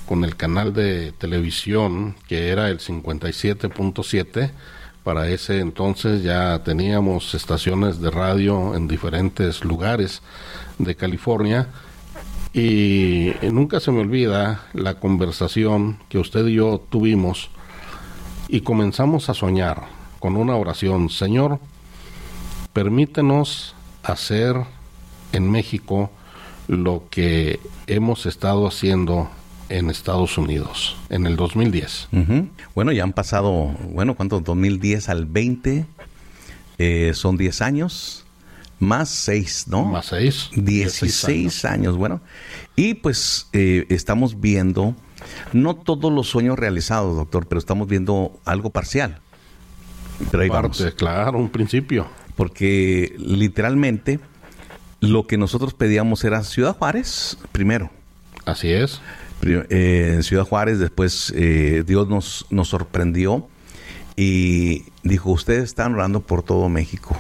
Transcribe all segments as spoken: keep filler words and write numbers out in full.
con el canal de televisión que era el cincuenta y siete punto siete. Para ese entonces ya teníamos estaciones de radio en diferentes lugares de California, y nunca se me olvida la conversación que usted y yo tuvimos, y comenzamos a soñar con una oración: Señor, permítenos hacer en México lo que hemos estado haciendo en Estados Unidos en el dos mil diez. Uh-huh. Bueno, ya han pasado, bueno, ¿cuánto? dos mil diez al veinte, eh, son diez años, más seis, ¿no? Más seis. dieciséis años, bueno. Y pues eh, estamos viendo, no todos los sueños realizados, doctor, pero estamos viendo algo parcial. Pero ahí Parte, vamos. Claro, un principio. Porque literalmente lo que nosotros pedíamos era Ciudad Juárez primero. Así es. Eh, en Ciudad Juárez, después eh, Dios nos, nos sorprendió y dijo: ustedes están orando por todo México.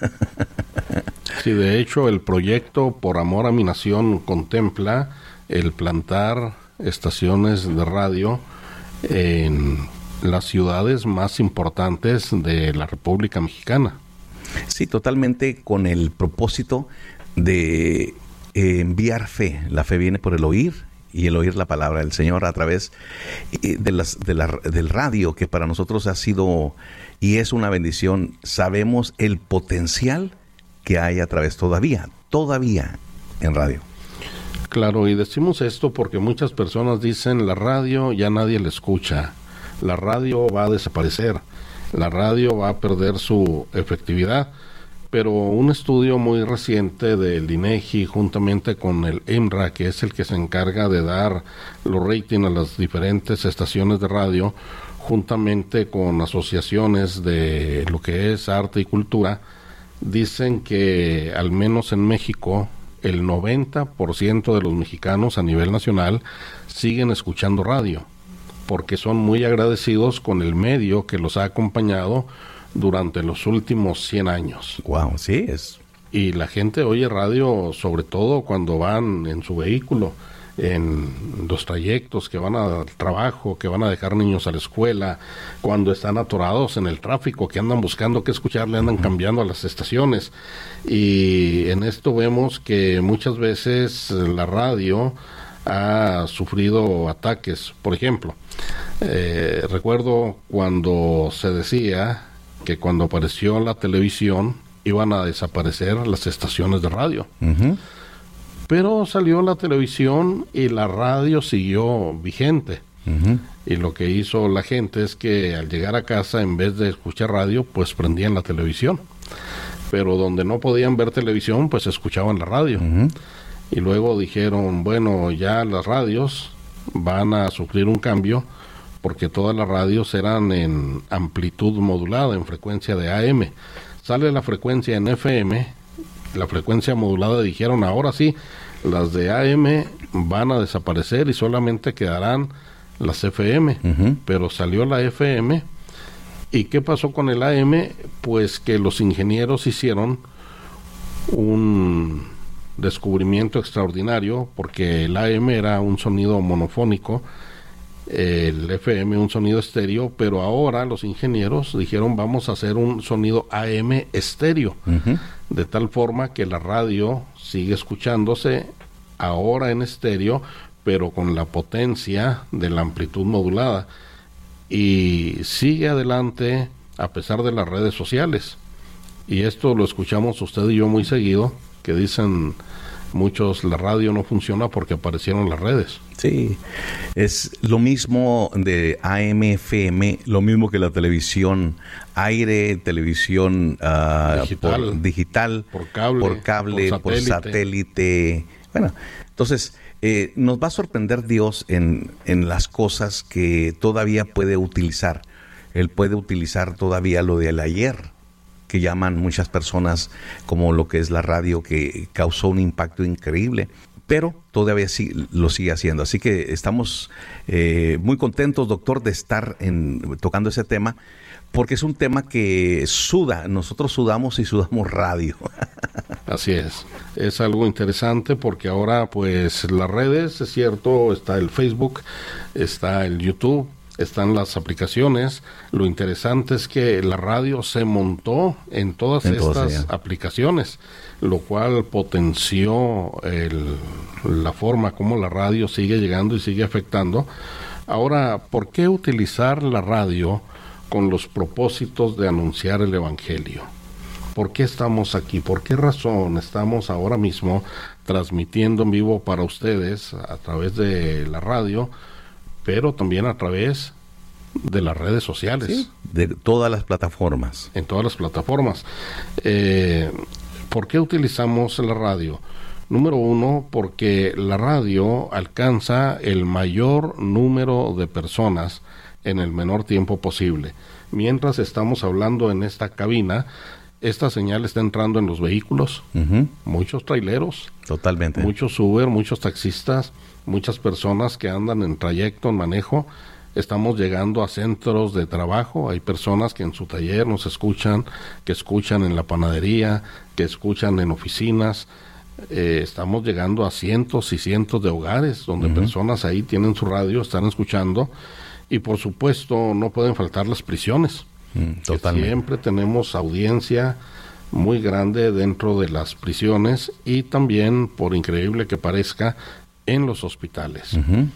Sí, de hecho el proyecto Por Amor a mi Nación contempla el plantar estaciones de radio en las ciudades más importantes de la República Mexicana. Sí, totalmente con el propósito de eh, enviar fe. La fe viene por el oír, y el oír la palabra del Señor a través de las, de la, del radio, que para nosotros ha sido y es una bendición. Sabemos el potencial que hay a través todavía, todavía en radio. Claro, y decimos esto porque muchas personas dicen: la radio ya nadie la escucha, la radio va a desaparecer, la radio va a perder su efectividad. Pero un estudio muy reciente del INEGI, juntamente con el E M R A, que es el que se encarga de dar los ratings a las diferentes estaciones de radio, juntamente con asociaciones de lo que es arte y cultura, dicen que al menos en México el noventa por ciento de los mexicanos a nivel nacional siguen escuchando radio, porque son muy agradecidos con el medio que los ha acompañado durante los últimos cien años. Wow, sí es. Y la gente oye radio sobre todo cuando van en su vehículo, en los trayectos que van al trabajo, que van a dejar niños a la escuela, cuando están atorados en el tráfico, que andan buscando qué escuchar, le andan cambiando a las estaciones. Y en esto vemos que muchas veces la radio ha sufrido ataques. Por ejemplo, eh, recuerdo cuando se decía que cuando apareció la televisión iban a desaparecer las estaciones de radio. Uh-huh. Pero salió la televisión y la radio siguió vigente. Uh-huh. Y lo que hizo la gente es que al llegar a casa, en vez de escuchar radio, pues prendían la televisión. Pero donde no podían ver televisión, pues escuchaban la radio. Uh-huh. Y luego dijeron: bueno, ya las radios van a sufrir un cambio, porque todas las radios eran en amplitud modulada, en frecuencia de A M. Sale la frecuencia en F M, la frecuencia modulada, dijeron: ahora sí, las de A M van a desaparecer y solamente quedarán las F M. Uh-huh. Pero salió la F M, ¿y qué pasó con el A M? Pues que los ingenieros hicieron un descubrimiento extraordinario, porque el A M era un sonido monofónico, el F M un sonido estéreo, pero ahora los ingenieros dijeron: vamos a hacer un sonido A M estéreo, uh-huh. de tal forma que la radio sigue escuchándose ahora en estéreo, pero con la potencia de la amplitud modulada, y sigue adelante a pesar de las redes sociales. Y esto lo escuchamos usted y yo muy seguido, que dicen muchos: la radio no funciona porque aparecieron las redes. Sí, es lo mismo de A M, F M, lo mismo que la televisión, aire, televisión uh, digital, por, digital, por cable, por, cable, por por satélite. satélite. Bueno, entonces eh, nos va a sorprender Dios en, en las cosas que todavía puede utilizar. Él puede utilizar todavía lo del ayer, que llaman muchas personas, como lo que es la radio, que causó un impacto increíble. pero todavía sí lo sigue haciendo. Así que estamos eh, muy contentos, doctor, de estar en, tocando ese tema, porque es un tema que suda. Nosotros sudamos y sudamos radio. Así es. Es algo interesante porque ahora, pues, las redes, es cierto, está el Facebook, está el YouTube, están las aplicaciones. Lo interesante es que la radio se montó en todas en estas todas aplicaciones, lo cual potenció el, la forma como la radio sigue llegando y sigue afectando. Ahora, ¿por qué utilizar la radio con los propósitos de anunciar el Evangelio? ¿Por qué estamos aquí? ¿Por qué razón estamos ahora mismo transmitiendo en vivo para ustedes a través de la radio, pero también a través de las redes sociales? Sí, de todas las plataformas. En todas las plataformas. Eh, ¿Por qué utilizamos la radio? Número uno, porque la radio alcanza el mayor número de personas en el menor tiempo posible. Mientras estamos hablando en esta cabina, esta señal está entrando en los vehículos, uh-huh. muchos traileros, totalmente, muchos Uber, muchos taxistas, muchas personas que andan en trayecto, en manejo. Estamos llegando a centros de trabajo, hay personas que en su taller nos escuchan, que escuchan en la panadería, que escuchan en oficinas. Eh, estamos llegando a cientos y cientos de hogares donde uh-huh. personas ahí tienen su radio, están escuchando. Y por supuesto no pueden faltar las prisiones. Mm, totalmente. Siempre tenemos audiencia muy grande dentro de las prisiones y también, por increíble que parezca, en los hospitales. Uh-huh.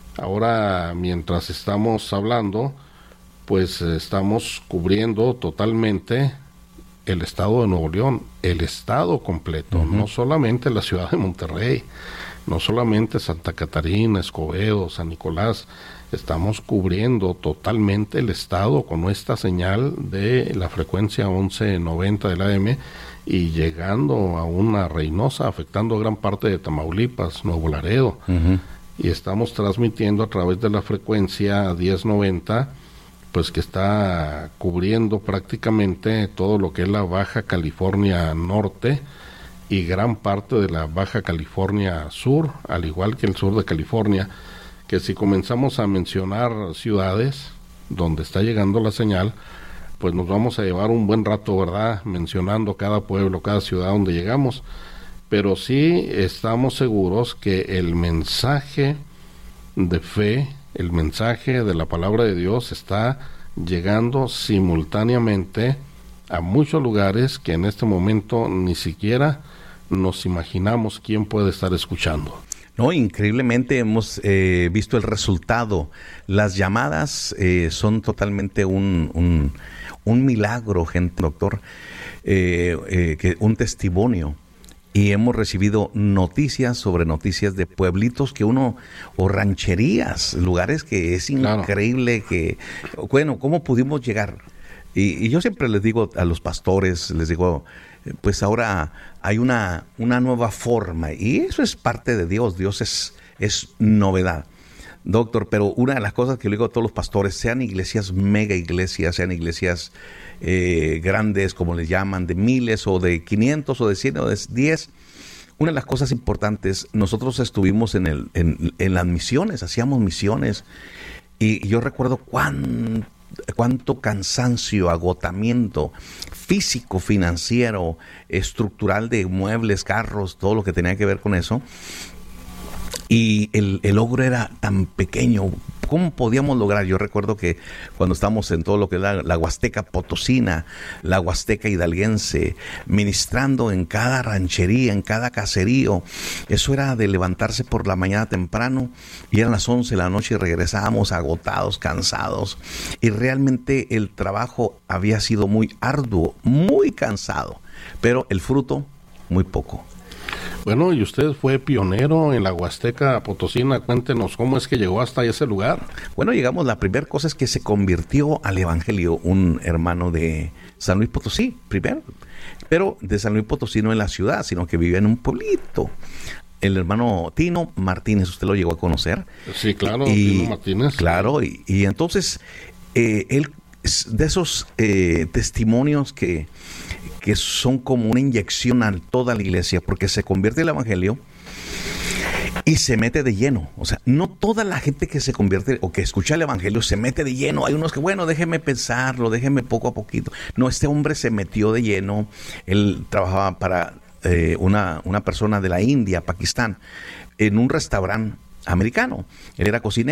Ahora, mientras estamos hablando, pues estamos cubriendo totalmente el estado de Nuevo León, el estado completo, uh-huh. no solamente la ciudad de Monterrey, no solamente Santa Catarina, Escobedo, San Nicolás. Estamos cubriendo totalmente el estado con esta señal de la frecuencia once noventa del A M y llegando a una Reynosa, afectando gran parte de Tamaulipas, Nuevo Laredo. Uh-huh. Y estamos transmitiendo a través de la frecuencia diez noventa, pues que está cubriendo prácticamente todo lo que es la Baja California Norte y gran parte de la Baja California Sur, al igual que el sur de California, que si comenzamos a mencionar ciudades donde está llegando la señal, pues nos vamos a llevar un buen rato, ¿verdad?, mencionando cada pueblo, cada ciudad donde llegamos. Pero sí estamos seguros que el mensaje de fe, el mensaje de la palabra de Dios está llegando simultáneamente a muchos lugares que en este momento ni siquiera nos imaginamos quién puede estar escuchando. No, increíblemente hemos eh, visto el resultado. Las llamadas eh, son totalmente un, un, un milagro, gente, doctor, eh, eh, que un testimonio. Y hemos recibido noticias sobre noticias de pueblitos que uno, o rancherías, lugares que es increíble claro. que, bueno, ¿cómo pudimos llegar? Y, y yo siempre les digo a los pastores, les digo, pues ahora hay una, una nueva forma, y eso es parte de Dios. Dios es, es novedad, doctor. Pero una de las cosas que le digo a todos los pastores, sean iglesias mega iglesias, sean iglesias eh, grandes, como les llaman, de miles o de quinientos o de cien o de diez, una de las cosas importantes, nosotros estuvimos en, el, en, en las misiones, hacíamos misiones, y yo recuerdo cuánto cuánto cansancio, agotamiento físico, financiero, estructural de muebles, carros, todo lo que tenía que ver con eso. Y el, el logro era tan pequeño. ¿Cómo podíamos lograr? Yo recuerdo que cuando estábamos en todo lo que es la, la Huasteca Potosina, la Huasteca Hidalguense, ministrando en cada ranchería, en cada caserío, eso era de levantarse por la mañana temprano y eran las once de la noche y regresábamos agotados, cansados. Y realmente el trabajo había sido muy arduo, muy cansado, pero el fruto muy poco. Bueno, y usted fue pionero en la Huasteca Potosina. Cuéntenos cómo es que llegó hasta ese lugar. Bueno, llegamos, la primera cosa es que se convirtió al evangelio un hermano de San Luis Potosí, primero, pero de San Luis Potosí no en la ciudad, sino que vivía en un pueblito. El hermano Tino Martínez, ¿usted lo llegó a conocer? Sí, claro, y, Tino Martínez. Claro, y, y entonces eh, él, de esos eh, testimonios que... que son como una inyección a toda la iglesia, porque se convierte el evangelio y se mete de lleno. O sea, no toda la gente que se convierte o que escucha el evangelio se mete de lleno. Hay unos que, bueno, déjeme pensarlo, déjeme poco a poquito. No, este hombre se metió de lleno. Él trabajaba para eh, una, una persona de la India, Pakistán, en un restaurante americano. Él era cocinero.